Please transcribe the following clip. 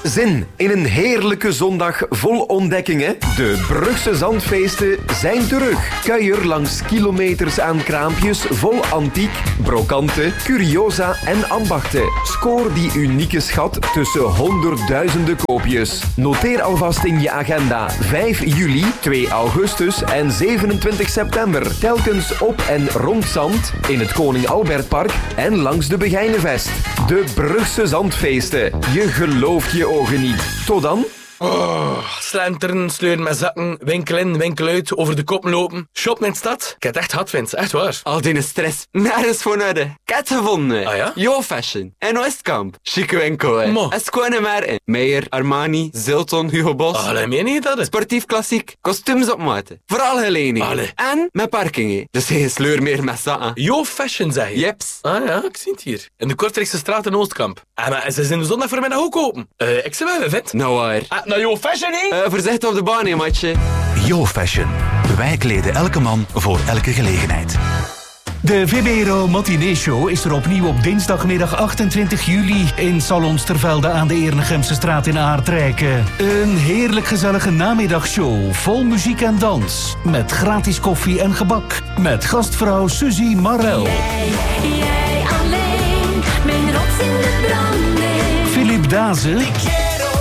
Zin in een heerlijke zondag vol ontdekkingen? De Brugse Zandfeesten zijn terug. Kuier langs kilometers aan kraampjes vol antiek, brokanten, curiosa en ambachten. Scoor die unieke schat tussen honderdduizenden koopjes. Noteer alvast in je agenda 5 juli, 2 augustus en 27 september. Telkens op en rond Zand, in het Koning Albertpark en langs de Begijnenvest. De Brugse Zandfeesten. Je gelooft je ogen niet. Tot dan. Slenteren, sleuren met zakken, winkel in, winkel uit, over de kop lopen. Shoppen in de stad. Ik heb het echt gehad, Vince. Echt waar. Al die stress, nergens voor nodig. Ik heb het gevonden. Ah ja? Yo Fashion. En Oostkamp. Chique winkel, hè. Mo. En schone merken. Meijer, Armani, Zilton, Hugo Boss. Allee, meen je dat? Sportief klassiek. Kostuums op maat. Vooral gelening. Allee. En met parking, hè. Dus geen sleur meer met zakken. Yo Fashion, zeg je? Jeps. Ah ja, ik zie het hier. In de Kortrijkse straat in Oostkamp. Maar ze zijn de zondag voor mij nog ook open. Ik zeg wel, vet. Nou waar. Nou, Yo Fashion, hè? Voorzichtig op de baan, hè, matje. Yo Fashion. Wij kleden elke man voor elke gelegenheid. De VBRO Matinee Show is er opnieuw op dinsdagmiddag 28 juli in Salons Tervelde aan de Ernegemse straat in Aardrijken. Een heerlijk gezellige namiddagshow vol muziek en dans. Met gratis koffie en gebak. Met gastvrouw Suzy Marel. Jij alleen, mijn rots in de branding. Philip Dazen.